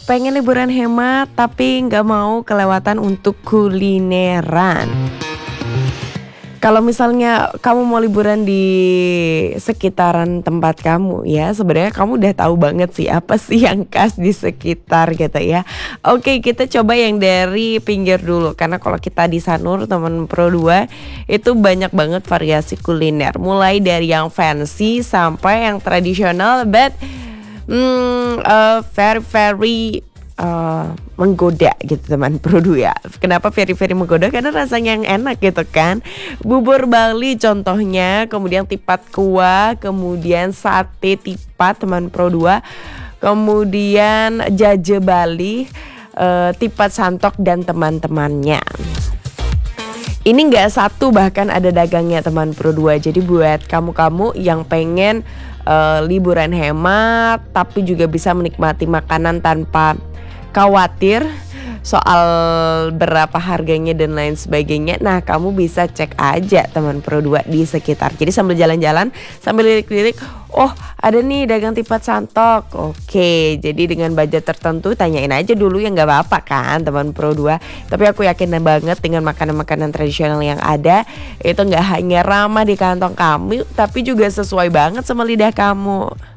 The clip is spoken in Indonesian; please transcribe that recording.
pengen liburan hemat tapi nggak mau kelewatan untuk kulineran. Kalau misalnya kamu mau liburan di sekitaran tempat kamu ya, sebenarnya kamu udah tahu banget sih apa sih yang khas di sekitar gitu ya. Oke, kita coba yang dari pinggir dulu. Karena kalau kita di Sanur teman Pro 2 itu banyak banget variasi kuliner. Mulai dari yang fancy sampai yang tradisional but very menggoda gitu teman Pro 2 ya. Kenapa very menggoda? Karena rasanya yang enak gitu kan. Bubur Bali contohnya, kemudian tipat kuah, kemudian sate tipat teman Pro 2, kemudian jaje Bali, tipat santok dan teman-temannya. Ini nggak satu, bahkan ada dagangnya teman Pro 2. Jadi buat kamu-kamu yang pengen liburan hemat tapi juga bisa menikmati makanan tanpa khawatir soal berapa harganya dan lain sebagainya. Nah, kamu bisa cek aja teman Pro 2 di sekitar. Jadi sambil jalan-jalan, sambil lirik-lirik, oh ada nih dagang tipat santok. Oke, jadi dengan budget tertentu tanyain aja dulu ya, nggak apa-apa kan teman Pro 2. Tapi aku yakin banget dengan makanan-makanan tradisional yang ada itu nggak hanya ramah di kantong kamu, tapi juga sesuai banget sama lidah kamu.